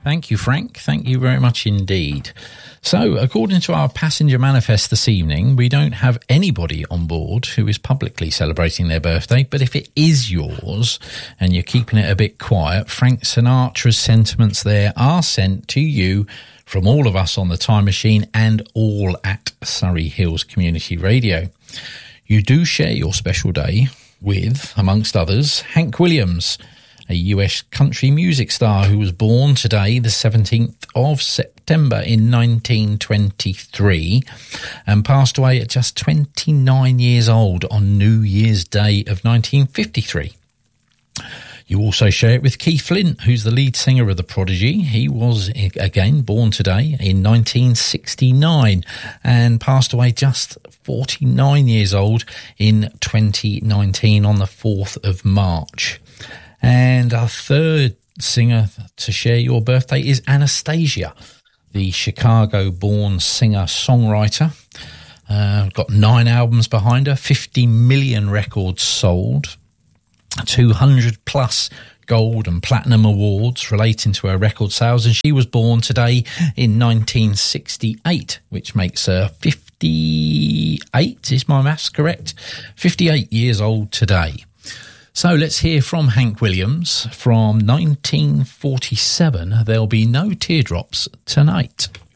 Thank you, Frank. Thank you very much indeed. So, according to our passenger manifest this evening, we don't have anybody on board who is publicly celebrating their birthday, but if it is yours and you're keeping it a bit quiet, Frank Sinatra's sentiments there are sent to you from all of us on the Time Machine and all at Surrey Hills Community Radio. You do share your special day with, amongst others, Hank Williams, a US country music star who was born today, the 17th of September in 1923, and passed away at just 29 years old on New Year's Day of 1953. You also share it with Keith Flint, who's the lead singer of The Prodigy. He was, again, born today in 1969 and passed away just 49 years old in 2019 on the 4th of March. And our third singer to share your birthday is Anastasia, the Chicago-born singer-songwriter. Got 9 albums behind her, 50 million records sold, 200 plus gold and platinum awards relating to her record sales, and she was born today in 1968, which makes her 58, is my maths correct? 58 years old today. So let's hear from Hank Williams from 1947, There'll Be No Teardrops Tonight.